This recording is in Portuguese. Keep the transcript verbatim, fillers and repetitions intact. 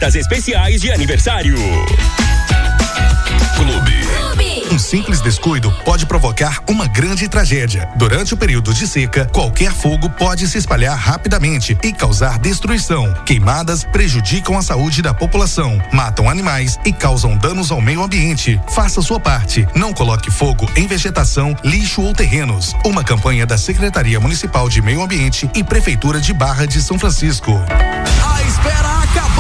ofertas especiais de aniversário. Clube. Um simples descuido pode provocar uma grande tragédia. Durante o período de seca, qualquer fogo pode se espalhar rapidamente e causar destruição. Queimadas prejudicam a saúde da população, matam animais e causam danos ao meio ambiente. Faça sua parte. Não coloque fogo em vegetação, lixo ou terrenos. Uma campanha da Secretaria Municipal de Meio Ambiente e Prefeitura de Barra de São Francisco. A espera acabou.